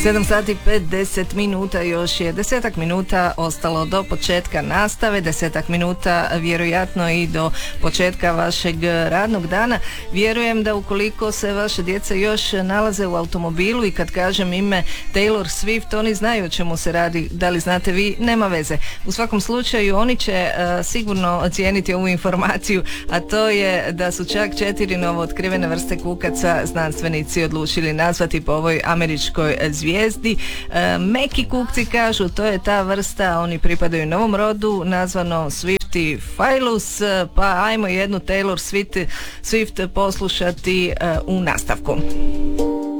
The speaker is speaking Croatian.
7 sati 50 minuta, još je 10 minuta ostalo do početka nastave, 10 minuta vjerojatno i do početka vašeg radnog dana. Vjerujem da ukoliko se vaše djeca još nalaze u automobilu i kad kažem ime Taylor Swift, oni znaju o čemu se radi. Da li znate vi? Nema veze. U svakom slučaju oni će sigurno ocijeniti ovu informaciju, a to je da su čak 4 novo otkrivene vrste kukaca znanstvenici odlučili nazvati po ovoj američkoj zvijezdi. Meki kukci kažu, to je ta vrsta, oni pripadaju novom rodu nazvano Swiftifilus, pa ajmo jednu Taylor Swift poslušati u nastavku.